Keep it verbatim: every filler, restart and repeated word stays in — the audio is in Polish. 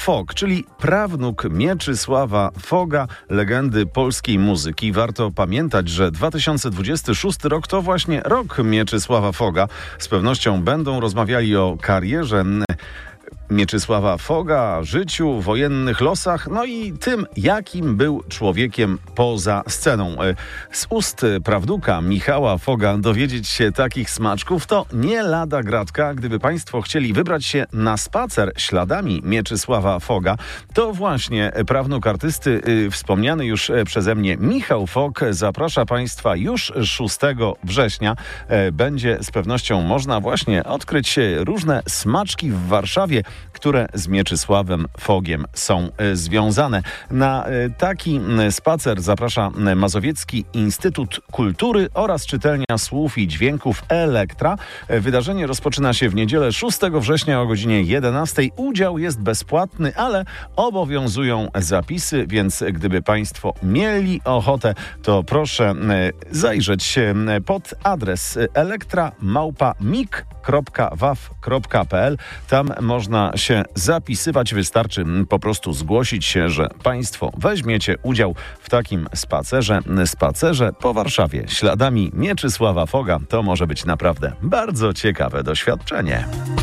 Fog, czyli prawnuk Mieczysława Foga, legendy polskiej muzyki. Warto pamiętać, że dwa tysiące dwudziesty szósty rok to właśnie rok Mieczysława Foga. Z pewnością będą rozmawiali o karierze Mieczysława Foga, życiu, wojennych losach, no i tym, jakim był człowiekiem poza sceną. Z ust prawnuka Michała Foga dowiedzieć się takich smaczków to nie lada gratka. Gdyby Państwo chcieli wybrać się na spacer śladami Mieczysława Foga, to właśnie prawnuk artysty, yy, wspomniany już przeze mnie Michał Fog, zaprasza Państwa już szóstego września. Yy, będzie z pewnością można właśnie odkryć różne smaczki w Warszawie, które z Mieczysławem Fogiem są y, związane. Na y, taki y, spacer zaprasza y, Mazowiecki Instytut Kultury oraz czytelnia słów i dźwięków Elektra. Y, wydarzenie rozpoczyna się w niedzielę szóstego września o godzinie jedenastej. Udział jest bezpłatny, ale obowiązują zapisy, więc gdyby Państwo mieli ochotę, to proszę y, zajrzeć y, pod adres elektra małpa mik kropka waw kropka pl. Tam można się zapisywać. Wystarczy po prostu zgłosić się, że Państwo weźmiecie udział w takim spacerze, spacerze po Warszawie śladami Mieczysława Foga. To może być naprawdę bardzo ciekawe doświadczenie.